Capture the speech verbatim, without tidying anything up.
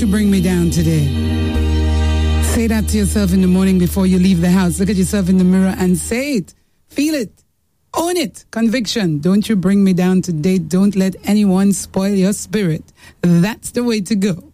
you bring me down today. Say that to yourself in the morning before you leave the house. Look at yourself in the mirror and say it. Feel it. Own it. Conviction. Don't you bring me down today. Don't let anyone spoil your spirit. That's the way to go.